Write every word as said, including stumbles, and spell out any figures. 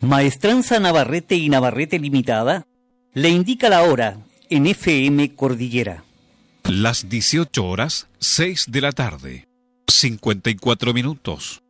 Maestranza Navarrete y Navarrete Limitada le indica la hora en F M Cordillera. Las dieciocho horas, seis de la tarde, cincuenta y cuatro minutos.